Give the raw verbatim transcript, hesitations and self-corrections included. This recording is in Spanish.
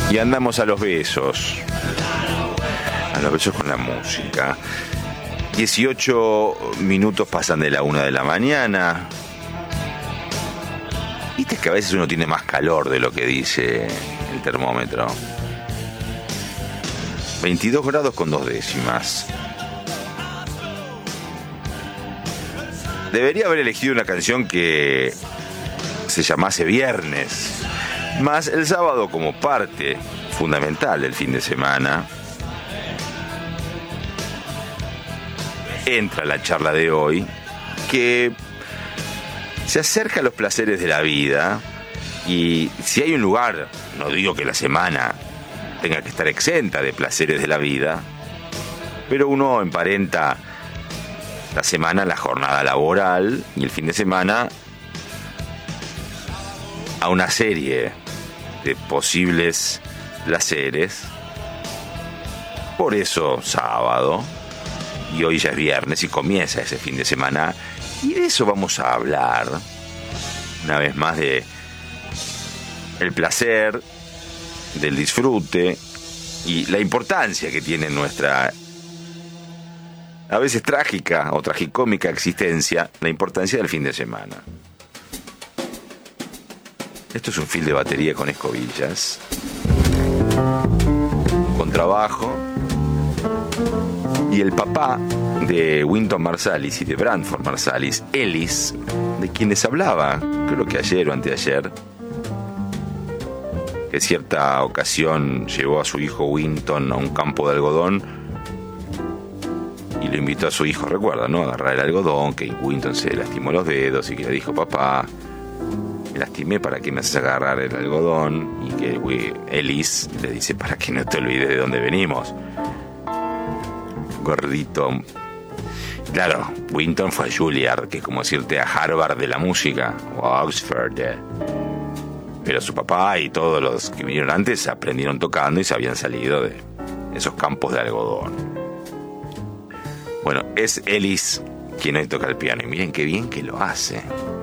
Y andamos a los besos. A los besos con la música. dieciocho minutos pasan de la una de la mañana. Viste que a veces uno tiene más calor de lo que dice el termómetro. veintidós grados con dos décimas. Debería haber elegido una canción que se llamase Viernes, más el sábado como parte fundamental del fin de semana. Entra la charla de hoy, que se acerca a los placeres de la vida, y si hay un lugar, no digo que la semana tenga que estar exenta de placeres de la vida, pero uno emparenta la semana, la jornada laboral, y el fin de semana a una serie de posibles placeres. Por eso sábado, y hoy ya es viernes y comienza ese fin de semana, y de eso vamos a hablar una vez más, de el placer, del disfrute y la importancia que tiene nuestra a veces trágica o tragicómica existencia, la importancia del fin de semana. Esto es un fil de batería con escobillas, con trabajo, y el papá de Wynton Marsalis y de Branford Marsalis, Ellis, de quienes hablaba, creo que ayer o anteayer, que cierta ocasión llevó a su hijo Wynton a un campo de algodón y le invitó a su hijo, recuerda, ¿no?, a agarrar el algodón, que Wynton se lastimó los dedos y que le dijo: papá, me lastimé, ¿para qué me haces agarrar el algodón? Y que Ellis le dice: para que no te olvides de dónde venimos, gordito. Claro, Wynton fue a Juilliard, que es como decirte a Harvard de la música, o a Oxford. Eh. Pero su papá y todos los que vinieron antes aprendieron tocando y se habían salido de esos campos de algodón. Bueno, es Ellis quien hoy toca el piano, y miren qué bien que lo hace.